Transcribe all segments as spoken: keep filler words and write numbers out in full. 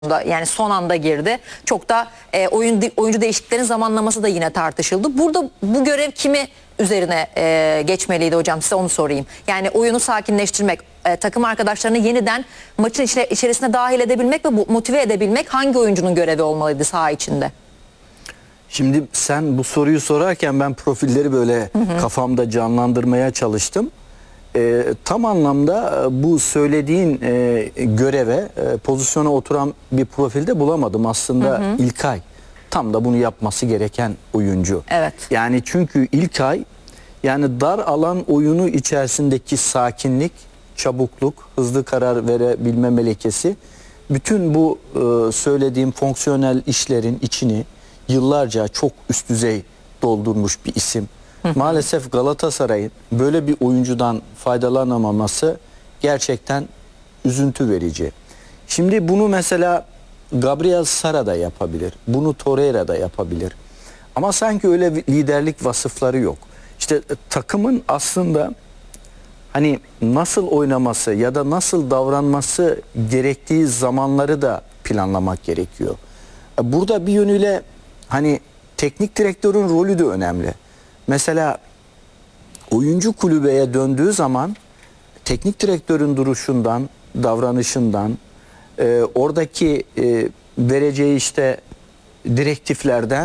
da yani son anda girdi. Çok da e, oyun oyuncu değişikliklerin zamanlaması da yine tartışıldı. Burada bu görev kimi üzerine e, geçmeliydi hocam, size onu sorayım. Yani oyunu sakinleştirmek, e, takım arkadaşlarını yeniden maçın içine, içerisine dahil edebilmek ve motive edebilmek hangi oyuncunun görevi olmalıydı saha içinde? Şimdi sen bu soruyu sorarken ben profilleri böyle hı hı. kafamda canlandırmaya çalıştım. E, tam anlamda bu söylediğin e, göreve, e, pozisyona oturan bir profilde bulamadım aslında. Hı hı. İlkay tam da bunu yapması gereken oyuncu. Evet. Yani çünkü İlkay, yani dar alan oyunu içerisindeki sakinlik, çabukluk, hızlı karar verebilme melekesi, bütün bu e, söylediğim fonksiyonel işlerin içini yıllarca çok üst düzey doldurmuş bir isim. Maalesef Galatasaray'ın böyle bir oyuncudan faydalanamaması gerçekten üzüntü verici. Şimdi bunu mesela Gabriel Sara da yapabilir. Bunu Torreira da yapabilir. Ama sanki öyle bir liderlik vasıfları yok. İşte takımın aslında hani nasıl oynaması ya da nasıl davranması gerektiği zamanları da planlamak gerekiyor. Burada bir yönüyle hani teknik direktörün rolü de önemli. Mesela oyuncu kulübeye döndüğü zaman teknik direktörün duruşundan, davranışından, e, oradaki e, vereceği işte direktiflerden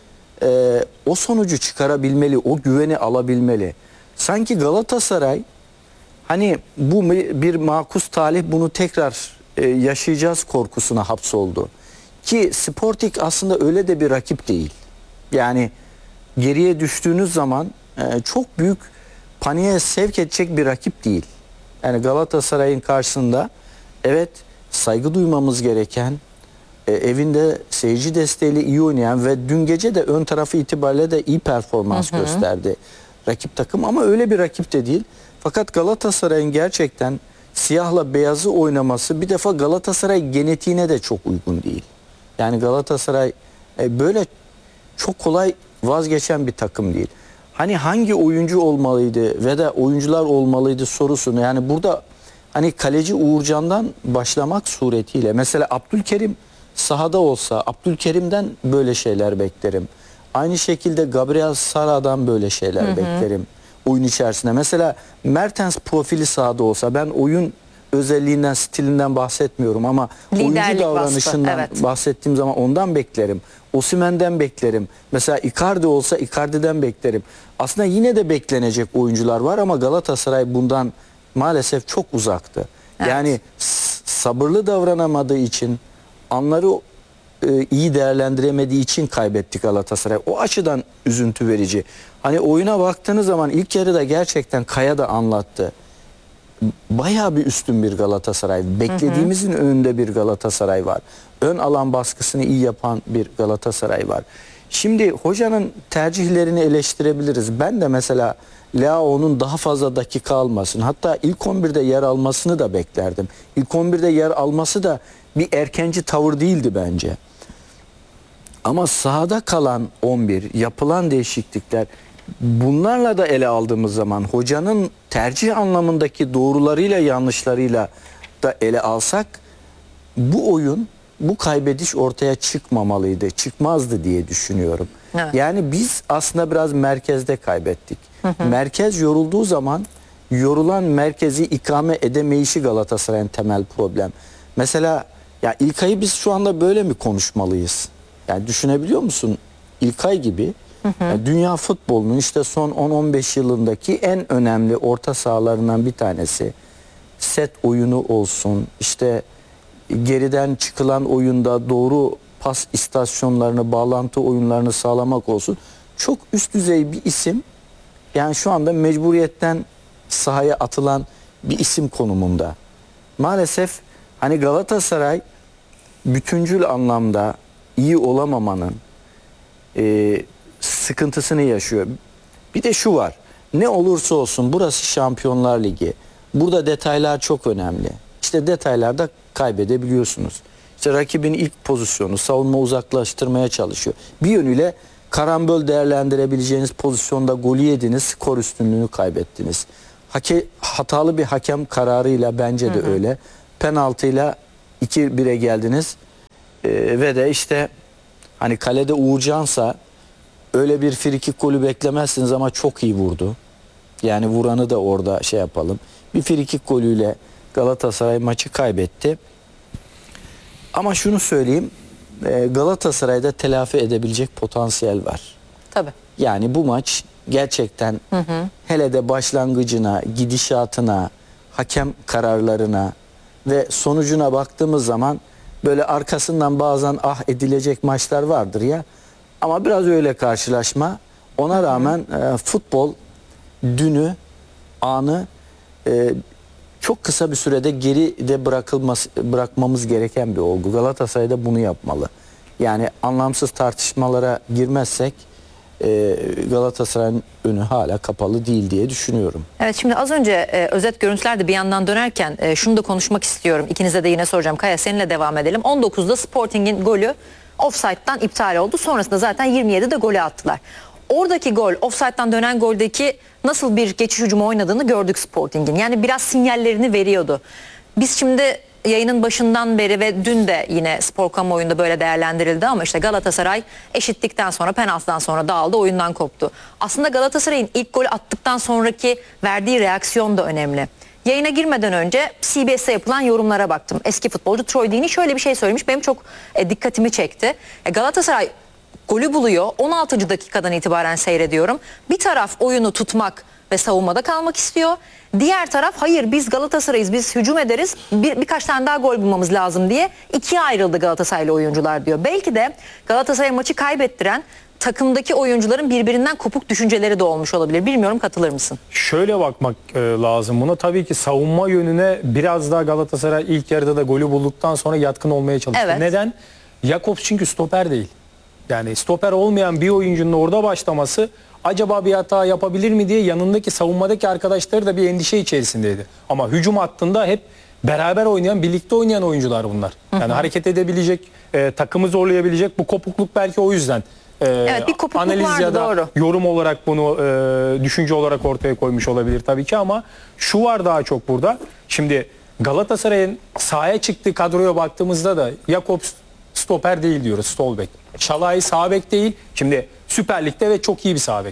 e, o sonucu çıkarabilmeli, o güveni alabilmeli. Sanki Galatasaray hani bu bir makus talih, bunu tekrar e, yaşayacağız korkusuna hapsoldu. Ki Sporting aslında öyle de bir rakip değil. Yani geriye düştüğünüz zaman e, çok büyük paniğe sevk edecek bir rakip değil. Yani Galatasaray'ın karşısında evet saygı duymamız gereken, e, evinde seyirci desteğiyle iyi oynayan ve dün gece de ön tarafı itibariyle de iyi performans hı hı. gösterdi rakip takım, ama öyle bir rakip de değil. Fakat Galatasaray'ın gerçekten siyahla beyazı oynaması bir defa Galatasaray genetiğine de çok uygun değil. Yani Galatasaray e, böyle çok kolay vazgeçen bir takım değil. Hani hangi oyuncu olmalıydı ve de oyuncular olmalıydı sorusunu, yani burada hani kaleci Uğurcan'dan başlamak suretiyle, mesela Abdülkerim sahada olsa Abdülkerim'den böyle şeyler beklerim. Aynı şekilde Gabriel Sara'dan böyle şeyler hı hı. beklerim oyun içerisinde. Mesela Mertens profili sahada olsa, ben oyun özelliğinden, stilinden bahsetmiyorum ama liderlik oyuncu davranışından vasfı, evet. bahsettiğim zaman ondan beklerim. Osimhen'den beklerim. Mesela Icardi olsa Icardi'den beklerim. Aslında yine de beklenecek oyuncular var ama Galatasaray bundan maalesef çok uzaktı. Evet. Yani sabırlı davranamadığı için, anları e, iyi değerlendiremediği için kaybetti Galatasaray. O açıdan üzüntü verici. Hani oyuna baktığınız zaman ilk yarıda gerçekten Kaya da anlattı. Bayağı bir üstün bir Galatasaray. Beklediğimizin hı hı. önünde bir Galatasaray var. Ön alan baskısını iyi yapan bir Galatasaray var. Şimdi hocanın tercihlerini eleştirebiliriz. Ben de mesela Leao'nun daha fazla dakika almasını, hatta ilk on birde yer almasını da beklerdim. İlk on birde yer alması da bir erkenci tavır değildi bence. Ama sahada kalan on bir, yapılan değişiklikler, bunlarla da ele aldığımız zaman hocanın tercih anlamındaki doğrularıyla yanlışlarıyla da ele alsak, bu oyun, bu kaybediş ortaya çıkmamalıydı, çıkmazdı diye düşünüyorum. Evet. Yani biz aslında biraz merkezde kaybettik. Hı hı. Merkez yorulduğu zaman yorulan merkezi ikame edemeyişi Galatasaray'ın temel problem. Mesela ya İlkay'ı biz şu anda böyle mi konuşmalıyız? Yani düşünebiliyor musun? İlkay gibi hı hı. Yani dünya futbolunun işte son on on beş yılındaki en önemli orta sahalarından bir tanesi. Set oyunu olsun, işte geriden çıkılan oyunda doğru pas istasyonlarını, bağlantı oyunlarını sağlamak olsun. Çok üst düzey bir isim. Yani şu anda mecburiyetten sahaya atılan bir isim konumunda. Maalesef hani Galatasaray bütüncül anlamda iyi olamamanın e, sıkıntısını yaşıyor. Bir de şu var. Ne olursa olsun burası Şampiyonlar Ligi. Burada detaylar çok önemli. İşte detaylarda kaybedebiliyorsunuz. İşte rakibin ilk pozisyonu, savunma uzaklaştırmaya çalışıyor. Bir yönüyle karambol değerlendirebileceğiniz pozisyonda golü yediniz, skor üstünlüğünü kaybettiniz. Hake, hatalı bir hakem kararıyla bence de hı hı. öyle. Penaltıyla iki bire geldiniz. ve de işte hani kalede Uğurcan'sa öyle bir frikik golü beklemezsiniz ama çok iyi vurdu. Yani vuranı da orada şey yapalım. Bir frikik golüyle Galatasaray maçı kaybetti. Ama şunu söyleyeyim, Galatasaray'da telafi edebilecek potansiyel var. Tabii. Yani bu maç gerçekten hı hı. hele de başlangıcına, gidişatına, hakem kararlarına ve sonucuna baktığımız zaman böyle arkasından bazen ah edilecek maçlar vardır ya. Ama biraz öyle karşılaşma. Ona rağmen e, futbol dünü, anı e, çok kısa bir sürede geride bırakılması, bırakmamız gereken bir olgu. Galatasaray da bunu yapmalı. Yani anlamsız tartışmalara girmezsek e, Galatasaray'ın önü hala kapalı değil diye düşünüyorum. Evet, şimdi az önce e, özet görüntülerde bir yandan dönerken e, şunu da konuşmak istiyorum. İkinize de yine soracağım. Kaya, seninle devam edelim. on dokuzda Sporting'in golü ofsayttan iptal oldu. Sonrasında zaten yirmi yedide golü attılar. Oradaki gol, ofsayttan dönen goldeki nasıl bir geçiş hücumu oynadığını gördük Sporting'in. Yani biraz sinyallerini veriyordu. Biz şimdi yayının başından beri ve dün de yine spor kamuoyunda böyle değerlendirildi ama işte Galatasaray eşitlikten sonra, penaltıdan sonra dağıldı, oyundan koptu. Aslında Galatasaray'ın ilk golü attıktan sonraki verdiği reaksiyon da önemli. Yayına girmeden önce C B S'e yapılan yorumlara baktım. Eski futbolcu Troy Deeney şöyle bir şey söylemiş. Benim çok e, dikkatimi çekti. E, Galatasaray golü buluyor. on altıncı dakikadan itibaren seyrediyorum. Bir taraf oyunu tutmak ve savunmada kalmak istiyor. Diğer taraf hayır biz Galatasaray'ız, biz hücum ederiz, bir, birkaç tane daha gol bulmamız lazım diye ikiye ayrıldı Galatasaraylı oyuncular diyor. Belki de Galatasaray maçı kaybettiren takımdaki oyuncuların birbirinden kopuk düşünceleri de olmuş olabilir. Bilmiyorum, katılır mısın? Şöyle bakmak e, lazım buna. Tabii ki savunma yönüne biraz daha Galatasaray ilk yarıda da golü bulduktan sonra yatkın olmaya çalıştı. Evet. Neden? Jakobs çünkü stoper değil. Yani stoper olmayan bir oyuncunun orada başlaması acaba bir hata yapabilir mi diye yanındaki savunmadaki arkadaşları da bir endişe içerisindeydi. Ama hücum hattında hep beraber oynayan, birlikte oynayan oyuncular bunlar. Yani hı hı. hareket edebilecek, e, takımı zorlayabilecek, bu kopukluk belki o yüzden e, evet, bir kopukluk analiz vardı, ya da doğru. yorum olarak bunu e, düşünce olarak ortaya koymuş olabilir tabii ki ama şu var daha çok burada. Şimdi Galatasaray'ın sahaya çıktığı kadroya baktığımızda da Jakobs stoper değil diyoruz, sol bek. Şalay sağ bek değil. Şimdi Süper Lig'de ve çok iyi bir sağ bek.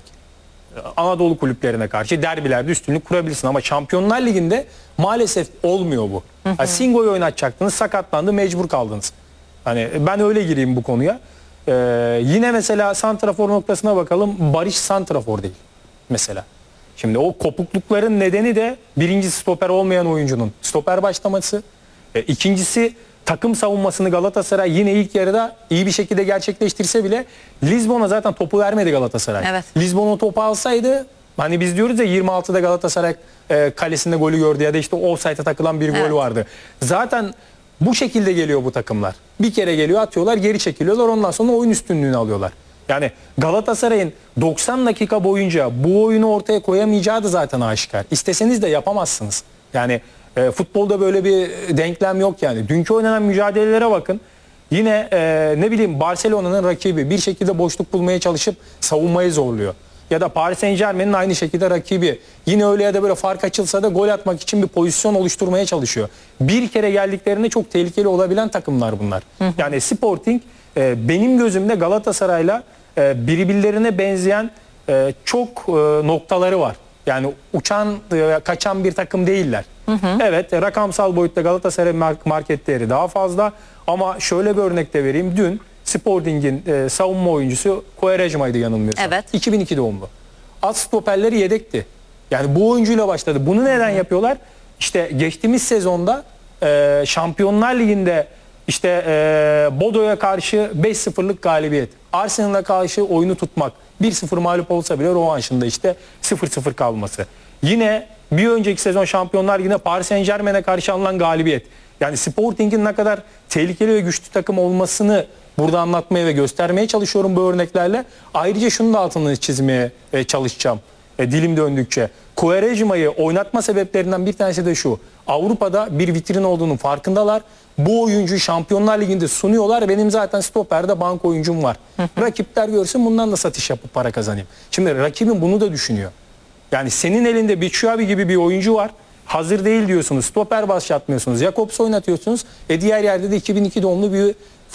Anadolu kulüplerine karşı derbilerde üstünlük kurabilirsin ama Şampiyonlar Ligi'nde maalesef olmuyor bu. Hı hı. Yani Singo'yu oynatacaktınız, sakatlandı, mecbur kaldınız. Hani ben öyle gireyim bu konuya. Ee, yine mesela santrafor noktasına bakalım. Barış santrafor değil mesela. Şimdi o kopuklukların nedeni de birincisi stoper olmayan oyuncunun stoper başlaması. E, ikincisi takım savunmasını Galatasaray yine ilk yarıda iyi bir şekilde gerçekleştirse bile Lizbon'a zaten topu vermedi Galatasaray. Evet. Lizbon o topu alsaydı, hani biz diyoruz ya yirmi altıda Galatasaray e, kalesinde golü gördü ya da işte offside'a takılan bir evet. gol vardı. Zaten bu şekilde geliyor bu takımlar. Bir kere geliyor, atıyorlar, geri çekiliyorlar, ondan sonra oyun üstünlüğünü alıyorlar. Yani Galatasaray'ın doksan dakika boyunca bu oyunu ortaya koyamayacağı da zaten aşikar. İsteseniz de yapamazsınız. Yani e, futbolda böyle bir denklem yok yani. Dünkü oynanan mücadelelere bakın. Yine e, ne bileyim Barcelona'nın rakibi bir şekilde boşluk bulmaya çalışıp savunmayı zorluyor. Ya da Paris Saint-Germain'in aynı şekilde rakibi. Yine öyle ya da böyle fark açılsa da gol atmak için bir pozisyon oluşturmaya çalışıyor. Bir kere geldiklerinde çok tehlikeli olabilen takımlar bunlar. Hı hı. Yani Sporting e, benim gözümde Galatasaray'la e, birbirlerine benzeyen e, çok e, noktaları var. Yani uçan, e, kaçan bir takım değiller. Hı hı. Evet, e, rakamsal boyutta Galatasaray mark market değeri daha fazla. Ama şöyle bir örnek de vereyim. Dün Sporting'in e, savunma oyuncusu Quaresma'ydı yanılmıyorsam. Evet. iki bin iki doğumlu. Alt stoperleri yedekti. Yani bu oyuncuyla başladı. Bunu neden yapıyorlar? İşte geçtiğimiz sezonda e, Şampiyonlar Ligi'nde işte e, Bodo'ya karşı beş sıfırlık galibiyet. Arsenal'a karşı oyunu tutmak. bir sıfır mağlup olsa bile rövanşında işte sıfır sıfır kalması. Yine bir önceki sezon Şampiyonlar Ligi'nde Paris Saint-Germain'e karşı alınan galibiyet. Yani Sporting'in ne kadar tehlikeli ve güçlü takım olmasını burada anlatmaya ve göstermeye çalışıyorum bu örneklerle. Ayrıca şunu da altını çizmeye e, çalışacağım e, dilim döndükçe. Quaresma'yı oynatma sebeplerinden bir tanesi de şu. Avrupa'da bir vitrin olduğunun farkındalar. Bu oyuncuyu Şampiyonlar Ligi'nde sunuyorlar. Benim zaten stoperde bank oyuncum var. Rakipler görsün, bundan da satış yapıp para kazanayım. Şimdi rakibin bunu da düşünüyor. Yani senin elinde Batshuayi gibi bir oyuncu var. Hazır değil diyorsunuz. Stoper başlatmıyorsunuz. Jakobs oynatıyorsunuz. E diğer yerde de iki bin iki doğumlu bir